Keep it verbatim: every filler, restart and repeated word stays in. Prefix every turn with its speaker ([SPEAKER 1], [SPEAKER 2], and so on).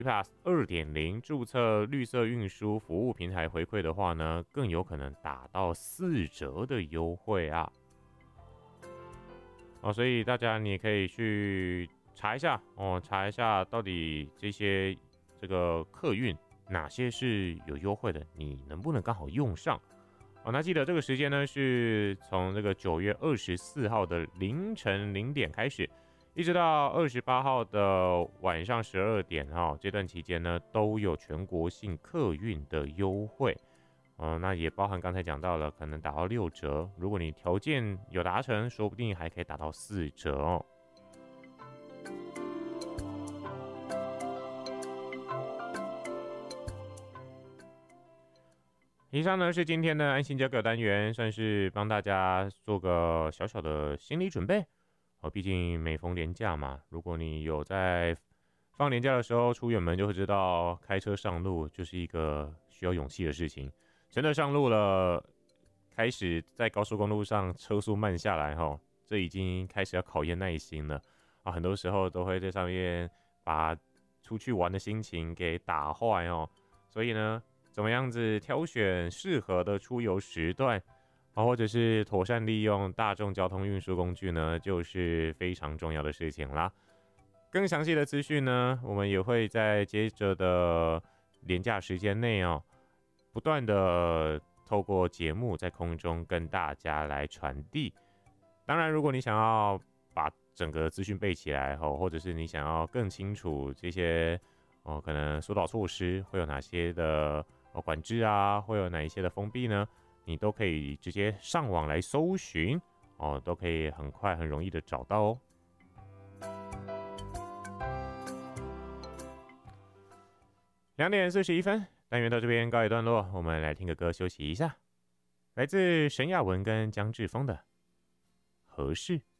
[SPEAKER 1] Pass 二点零 注册绿色运输服务平台回馈的话呢，更有可能打到四折的优惠啊！哦，所以大家你也可以去查一下哦，查一下到底这些这个客运哪些是有优惠的，你能不能刚好用上？哦，那记得这个时间呢，是从这个九月二十四号的凌晨零点开始。一直到二十八号的晚上十二点哦，这段期间呢都有全国性客运的优惠，哦，那也包含刚才讲到了，可能打到六折，如果你条件有达成，说不定还可以打到四折哦。以上呢是今天的安心交友单元，算是帮大家做个小小的心理准备。哦，毕竟每逢连假嘛，如果你有在放年假的时候出远门，就会知道开车上路就是一个需要勇气的事情。真的上路了，开始在高速公路上车速慢下来齁，这已经开始要考验耐心了啊！很多时候都会在上面把出去玩的心情给打坏哦。所以呢，怎么样子挑选适合的出游时段？啊，或者是妥善利用大众交通运输工具呢，就是非常重要的事情啦。更详细的资讯呢，我们也会在接着的连假时间内哦，不断的透过节目在空中跟大家来传递。当然，如果你想要把整个资讯背起来哦，或者是你想要更清楚这些哦，可能疏导措施会有哪些的哦管制啊，会有哪一些的封闭呢？你都可以直接上网来搜寻哦，都可以很快很容易的找到哦。两点四十一分，单元到这边告一段落，我们来听个歌休息一下，来自沈雅文跟江志峰的《合适》。